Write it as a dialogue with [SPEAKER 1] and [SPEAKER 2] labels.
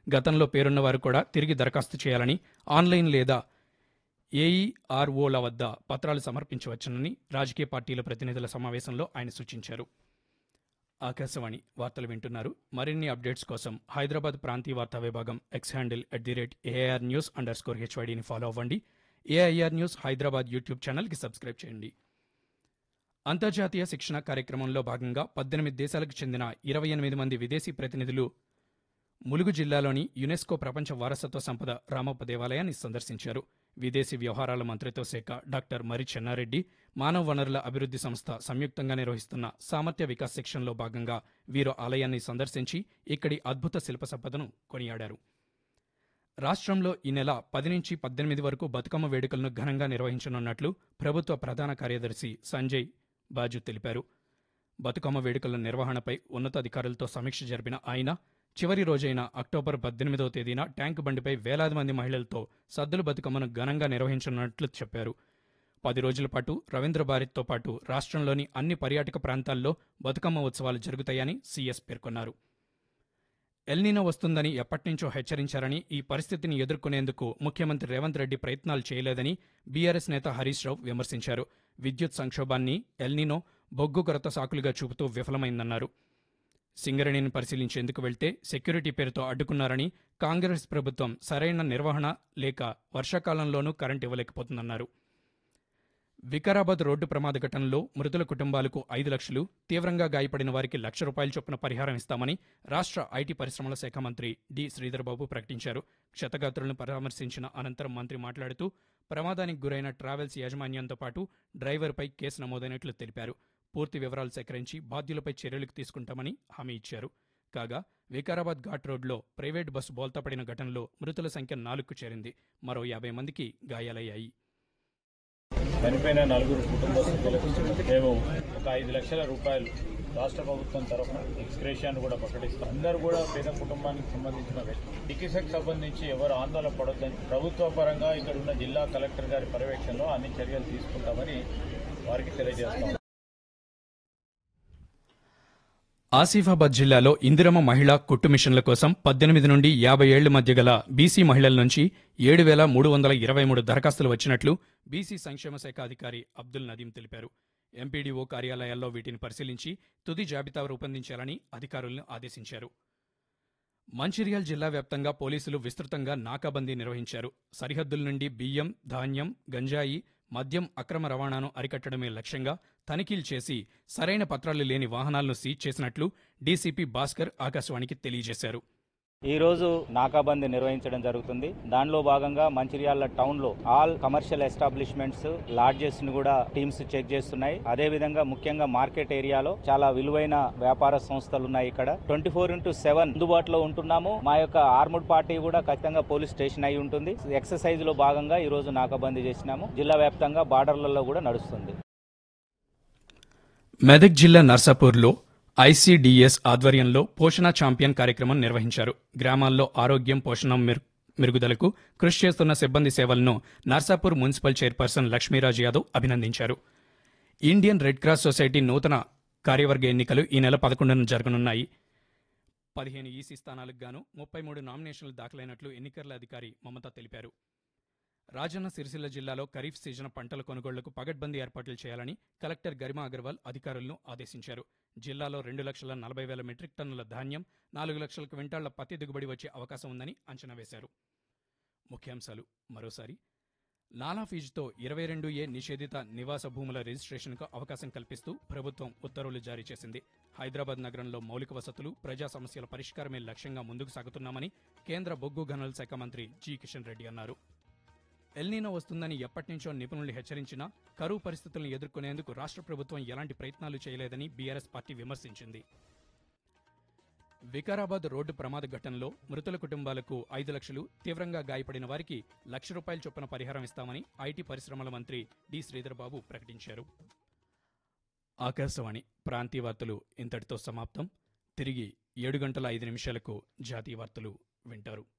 [SPEAKER 1] గతంలో పేరున్న వారు కూడా తిరిగి దరఖాస్తు చేయాలని, ఆన్లైన్ లేదా ఏఈఆర్ఓల వద్ద పత్రాలు సమర్పించవచ్చునని రాజకీయ పార్టీల ప్రతినిధుల సమావేశంలో ఆయన సూచించారు. ఆకాశవాణి వార్తలు వింటున్నారు. మరిన్ని అప్డేట్స్ కోసం హైదరాబాద్ ప్రాంతీయ వార్తా విభాగం ఎక్స్ హ్యాండిల్ @AIRnews_HYDని ఫాలో అవ్వండి. ఏఐఆర్ న్యూస్ హైదరాబాద్ యూట్యూబ్ ఛానల్కి సబ్స్క్రైబ్ చేయండి. అంతర్జాతీయ శిక్షణ కార్యక్రమంలో భాగంగా 18 దేశాలకు చెందిన 28 మంది విదేశీ ప్రతినిధులు ములుగు జిల్లాలోని యునెస్కో ప్రపంచ వారసత్వ సంపద రామప్ప దేవాలయాన్ని సందర్శించారు. విదేశీ వ్యవహారాల మంత్రిత్వ శాఖ డాక్టర్ మరి చెన్నారెడ్డి, మానవ వనరుల అభివృద్ధి సంస్థ సంయుక్తంగా నిర్వహిస్తున్న సామర్థ్య వికాస్ సెక్షన్లో భాగంగా వీరు ఆలయాన్ని సందర్శించి ఇక్కడి అద్భుత శిల్ప సంపదను కొనియాడారు. రాష్ట్రంలో ఈ నెల 10 నుంచి 18 వరకు బతుకమ్మ వేడుకలను ఘనంగా నిర్వహించనున్నట్లు ప్రభుత్వ ప్రధాన కార్యదర్శి సంజయ్ బాజు తెలిపారు. బతుకమ్మ వేడుకల నిర్వహణపై ఉన్నతాధికారులతో సమీక్ష జరిపిన ఆయన చివరి రోజైన అక్టోబర్ 18వ తేదీన ట్యాంకు బండిపై వేలాది మంది మహిళలతో సద్దుల బతుకమ్మను ఘనంగా నిర్వహించనున్నట్లు చెప్పారు. 10 రోజుల పాటు రవీంద్ర భారతితో పాటు రాష్ట్రంలోని అన్ని పర్యాటక ప్రాంతాల్లో బతుకమ్మ ఉత్సవాలు జరుగుతాయని సీఎస్ పేర్కొన్నారు. ఎల్నినో వస్తుందని ఎప్పటినుంచో హెచ్చరించారని, ఈ పరిస్థితిని ఎదుర్కొనేందుకు ముఖ్యమంత్రి రేవంత్ రెడ్డి ప్రయత్నాలు చేయలేదని బీఆర్ఎస్ నేత హరీష్ రావు విమర్శించారు. విద్యుత్ సంక్షోభాన్ని ఎల్నినో బొగ్గు కొరత సాకులుగా చూపుతూ విఫలమైందన్నారు. సింగరేణిని పరిశీలించేందుకు వెళ్తే సెక్యూరిటీ పేరుతో అడ్డుకున్నారని, కాంగ్రెస్ ప్రభుత్వం సరైన నిర్వహణ లేక వర్షాకాలంలోనూ కరెంట్ ఇవ్వలేకపోతుందన్నారు. వికారాబాద్ రోడ్డు ప్రమాద ఘటనలో మృతుల కుటుంబాలకు 5 లక్షలు, తీవ్రంగా గాయపడిన వారికి ₹1,00,000 చొప్పున పరిహారం ఇస్తామని రాష్ట్ర ఐటీ పరిశ్రమల శాఖ మంత్రి డి. శ్రీధర్బాబు ప్రకటించారు. క్షతగాత్రులను పరామర్శించిన అనంతరం మంత్రి మాట్లాడుతూ ప్రమాదానికి గురైన ట్రావెల్స్ యాజమాన్యంతో పాటు డ్రైవర్పై కేసు నమోదైనట్లు తెలిపారు. పూర్తి వివరాలు సేకరించి బాధ్యులపై చర్యలకు తీసుకుంటామని హామీ ఇచ్చారు. కాగా వికారాబాద్ ఘాట్ రోడ్లో ప్రైవేట్ బస్సు బోల్తాపడిన ఘటనలో మృతుల సంఖ్య 4కు చేరింది. మరో 50 మందికి గాయాలయ్యాయి.
[SPEAKER 2] చనిపోయిన 4 కుటుంబ సభ్యులకు మేము ఒక ₹5 లక్షల రాష్ట్ర ప్రభుత్వం తరఫున ఎక్స్గ్రేషియాను కూడా ప్రకటిస్తాం. అందరూ కూడా పేద కుటుంబానికి సంబంధించిన వ్యక్తులు. చికిత్సకు సంబంధించి ఎవరు ఆందోళన పడొద్దని ప్రభుత్వ పరంగా ఇక్కడ ఉన్న జిల్లా కలెక్టర్ గారి పర్యవేక్షణలో అన్ని చర్యలు తీసుకుంటామని వారికి తెలియజేస్తాం.
[SPEAKER 1] ఆసిఫాబాద్ జిల్లాలో ఇందిరమ్మ మహిళా కుట్టు మిషన్ల కోసం 18 నుండి 50 ఏళ్ల మధ్య గల బీసీ మహిళల నుంచి 7,323 దరఖాస్తులు వచ్చినట్లు బీసీ సంక్షేమ శాఖ అధికారి అబ్దుల్ నదీం తెలిపారు. ఎంపీడీఓ కార్యాలయాల్లో వీటిని పరిశీలించి తుది జాబితా రూపొందించాలని అధికారులను ఆదేశించారు. మంచిర్యాల జిల్లా వ్యాప్తంగా పోలీసులు విస్తృతంగా నాకాబందీ నిర్వహించారు. సరిహద్దుల నుండి బియ్యం, ధాన్యం, గంజాయి, మద్యం అక్రమ రవాణాను అరికట్టడమే లక్ష్యంగా తనిఖీలు చేసి సరైన పత్రాలు లేని వాహనాలను సీజ్ చేసినట్లు డీసీపీ భాస్కర్ ఆకాశవాణికి తెలియజేశారు.
[SPEAKER 3] ఈ రోజు నాకాబందీ నిర్వహించడం జరుగుతుంది. దానిలో భాగంగా మంచిర్యాల టౌన్ లో ఆల్ కమర్షియల్ ఎస్టాబ్లిష్మెంట్స్, లాడ్జెస్ ను కూడా టీమ్స్ చెక్ చేస్తున్నాయి. అదే విధంగా ముఖ్యంగా మార్కెట్ ఏరియాలో చాలా విలువైన వ్యాపార సంస్థలు ఉన్నాయి. ఇక్కడ 24/7 అందుబాటులో ఉంటున్నాము. మా యొక్క ఆర్ముడ్ పార్టీ కూడా ఖచ్చితంగా పోలీస్ స్టేషన్ అయి ఉంటుంది. ఎక్సర్సైజ్ లో భాగంగా ఈ రోజు నాకాబందీ చేసినాము. జిల్లా వ్యాప్తంగా బార్డర్లలో కూడా నడుస్తుంది.
[SPEAKER 1] మెదక్ జిల్లా నర్సాపూర్లో ఐసీడీఎస్ ఆధ్వర్యంలో పోషణ ఛాంపియన్ కార్యక్రమం నిర్వహించారు. గ్రామాల్లో ఆరోగ్యం, పోషణ మెరుగుదలకు కృషి చేస్తున్న సిబ్బంది సేవలను నర్సాపూర్ మున్సిపల్ చైర్పర్సన్ లక్ష్మీరాజ్ యాదవ్ అభినందించారు. ఇండియన్ రెడ్ క్రాస్ సొసైటీ నూతన కార్యవర్గ ఎన్నికలు ఈ నెల 11న జరగనున్నాయి. 15 ఈసీ స్థానాలకు గాను 33 నామినేషన్లు దాఖలైనట్లు ఎన్నికల అధికారి మమత తెలిపారు. రాజన్న సిరిసిల్ల జిల్లాలో ఖరీఫ్ సీజన్ పంటల కొనుగోళ్లకు పగడ్బందీ ఏర్పాట్లు చేయాలని కలెక్టర్ గరిమా అగర్వాల్ అధికారులను ఆదేశించారు. జిల్లాలో 2,40,000 మెట్రిక్ టన్నుల ధాన్యం, 4 లక్షల క్వింటాళ్ల పత్తి దిగుబడి వచ్చే అవకాశం ఉందని అంచనా వేశారు. ముఖ్యాంశాలు మరోసారి. నాలా ఫీజుతో 22A నిషేధిత నివాస భూముల రిజిస్ట్రేషన్కు అవకాశం కల్పిస్తూ ప్రభుత్వం ఉత్తర్వులు జారీ చేసింది. హైదరాబాద్ నగరంలో మౌలిక వసతులు, ప్రజా సమస్యల పరిష్కారమే లక్ష్యంగా ముందుకు సాగుతున్నామని కేంద్ర బొగ్గు గనుల శాఖ మంత్రి జి. కిషన్ రెడ్డి అన్నారు. ఎల్నినో వస్తుందని ఎప్పటినుంచో నిపుణులు హెచ్చరించినా కరువు పరిస్థితులను ఎదుర్కొనేందుకు రాష్ట్ర ప్రభుత్వం ఎలాంటి ప్రయత్నాలు చేయలేదని బీఆర్ఎస్ పార్టీ విమర్శించింది. వికారాబాద్ రోడ్డు ప్రమాద ఘటనలో మృతుల కుటుంబాలకు 5 లక్షలు, తీవ్రంగా గాయపడిన వారికి ₹1,00,000 చొప్పున పరిహారం ఇస్తామని ఐటీ పరిశ్రమల మంత్రి డి. శ్రీధర్బాబు ప్రకటించారు. ఆకాశవాణి ప్రాంతీయ వార్తలు ఇంతటితో సమాప్తం. తిరిగి 7 గంటల 5 నిమిషాలకు జాతీయ వార్తలు వింటారు.